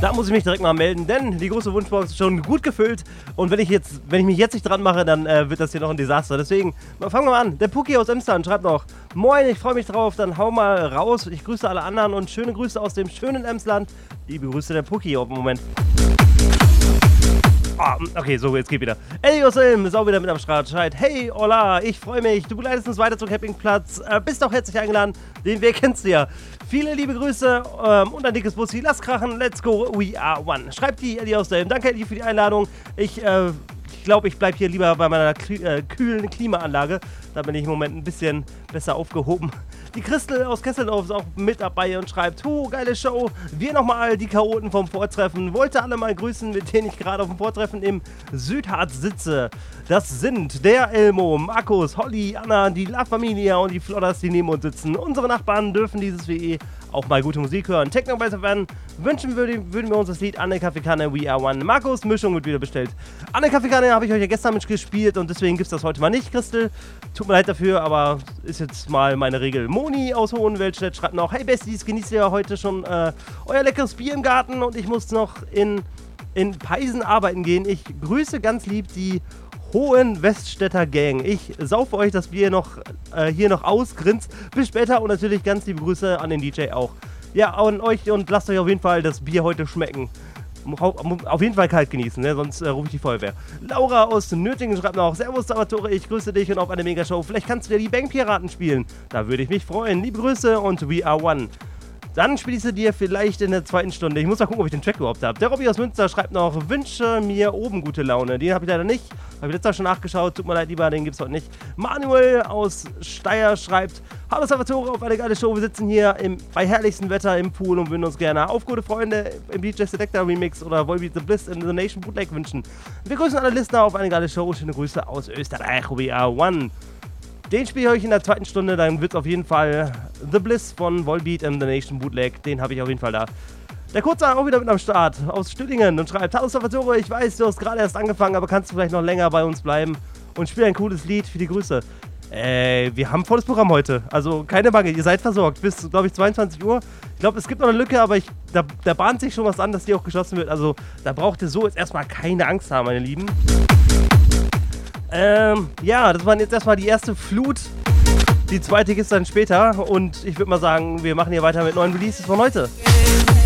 Da muss ich mich direkt mal melden, denn die große Wunschbox ist schon gut gefüllt. Und wenn ich mich jetzt nicht dran mache, dann wird das hier noch ein Desaster. Deswegen, fangen wir mal an. Der Puki aus Emsland schreibt noch: Moin, ich freue mich drauf, dann hau mal raus. Ich grüße alle anderen und schöne Grüße aus dem schönen Emsland. Liebe Grüße, der Puki auf den Moment. Okay, so, jetzt geht wieder. Elios Ilm ist auch wieder mit am Start. Schreit: Hey, hola, ich freue mich. Du begleitest uns weiter zum Campingplatz. Bist auch herzlich eingeladen. Den Weg kennst du ja. Viele liebe Grüße und ein dickes Bussi. Lass krachen. Let's go. We are one. Schreibt die Elios Ilm. Danke, Eli, für die Einladung. Ich glaube, ich bleibe hier lieber bei meiner kühlen Klimaanlage. Da bin ich im Moment ein bisschen besser aufgehoben. Die Christel aus Kesseldorf ist auch mit dabei und schreibt: geile Show. Wir nochmal die Chaoten vom Vortreffen. Wollte alle mal grüßen, mit denen ich gerade auf dem Vortreffen im Südharz sitze. Das sind der Elmo, Markus, Holly, Anna, die La Familia und die Flodders, die neben uns sitzen. Unsere Nachbarn dürfen dieses WE auch mal gute Musik hören. Techno besser werden. Wünschen würden wir uns das Lied Anne Kaffeekanne We Are One. Markus, Mischung wird wieder bestellt. Anne Kaffeekanne habe ich euch ja gestern mitgespielt und deswegen gibt es das heute mal nicht, Christel. Tut mir leid dafür, aber ist jetzt mal meine Regel. Moni aus Hohenweltstedt schreibt noch: Hey Besties, genießt ihr ja heute schon euer leckeres Bier im Garten und ich muss noch in Peisen arbeiten gehen. Ich grüße ganz lieb die Hohenweststädter Gang. Ich saufe euch das Bier hier noch aus, grinst. Bis später und natürlich ganz liebe Grüße an den DJ auch. Ja, an euch und lasst euch auf jeden Fall das Bier heute schmecken. Auf jeden Fall kalt genießen, ne? Sonst rufe ich die Feuerwehr. Laura aus Nöttingen schreibt noch: Servus Salvatore, ich grüße dich und auf eine Megashow. Vielleicht kannst du ja die Bankpiraten spielen. Da würde ich mich freuen. Liebe Grüße und We Are One. Dann spielst du dir vielleicht in der zweiten Stunde. Ich muss mal gucken, ob ich den Track überhaupt habe. Der Robby aus Münster schreibt noch: Wünsche mir oben gute Laune. Den habe ich leider nicht. Habe ich letztes Mal schon nachgeschaut. Tut mir leid, lieber, den gibt es heute nicht. Manuel aus Steyr schreibt: Hallo Salvatore, auf eine geile Show. Wir sitzen hier bei herrlichstem Wetter im Pool und würden uns gerne auf gute Freunde im DJ Selector Remix oder Volbeat The Bliss in The Nation Bootleg wünschen. Wir grüßen alle Listener auf eine geile Show. Schöne Grüße aus Österreich. We Are One. Den spiele ich euch in der zweiten Stunde, dann wird es auf jeden Fall The Bliss von Volbeat and The Nation Bootleg. Den habe ich auf jeden Fall da. Der Kurzer auch wieder mit am Start aus Stühlingen und schreibt: Hallo Salvatore, ich weiß, du hast gerade erst angefangen, aber kannst du vielleicht noch länger bei uns bleiben und spiel ein cooles Lied für die Grüße. Wir haben ein volles Programm heute, also keine Bange, ihr seid versorgt bis, glaube ich, 22 Uhr. Ich glaube, es gibt noch eine Lücke, aber da bahnt sich schon was an, dass die auch geschlossen wird. Also da braucht ihr so jetzt erstmal keine Angst haben, meine Lieben. Ja, das war jetzt erstmal die erste Flut. Die zweite gibt es dann später. Und ich würde mal sagen, wir machen hier weiter mit neuen Releases von heute.